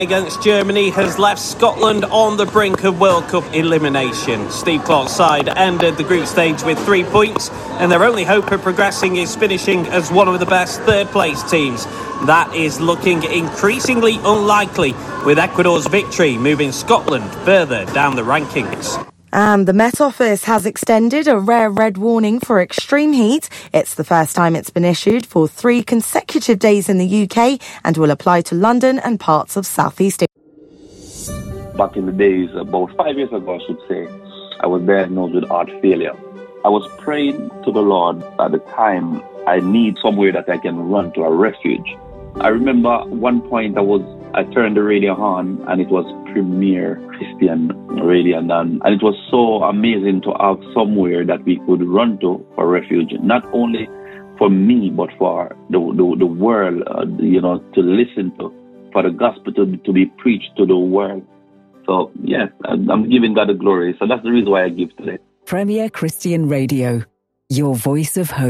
against Germany has left Scotland on the brink of World Cup elimination. Steve Clarke's side ended the group stage with 3 points, and their only hope of progressing is finishing as one of the best third-place teams. That is looking increasingly unlikely, with Ecuador's victory moving Scotland further down the rankings. And the Met Office has extended a rare red warning for extreme heat. It's the first time it's been issued for 3 consecutive days in the UK and will apply to London and parts of Southeast Asia. Back in the days, about 5 years ago, I should say, I was diagnosed with heart failure. I was praying to the Lord at the time. I need somewhere that I can run to, a refuge. I remember one point I turned the radio on and it was Premier Christian Radio, and it was so amazing to have somewhere that we could run to for refuge, not only for me but for the world, to listen to, for the gospel to be preached to the world. So yeah, I'm giving God the glory. So that's the reason why I give today. Premier Christian Radio, your voice of hope.